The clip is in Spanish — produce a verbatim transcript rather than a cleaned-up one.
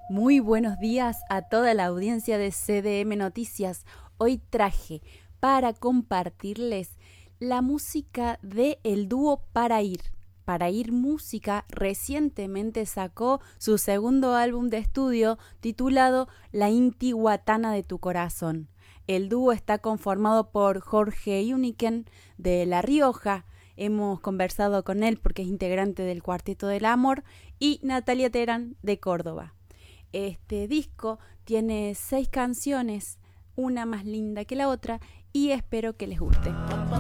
Muy buenos días a toda la audiencia de C D M Noticias. Hoy traje para compartirles la música de el dúo Para Ir. Para Ir Música recientemente sacó su segundo álbum de estudio titulado La Intihuatana de tu Corazón. El dúo está conformado por Jorge Yuniken de La Rioja. Hemos conversado con él porque es integrante del Cuarteto del Amor, y Natalia Terán de Córdoba. Este disco tiene seis canciones, una más linda que la otra, y espero que les guste.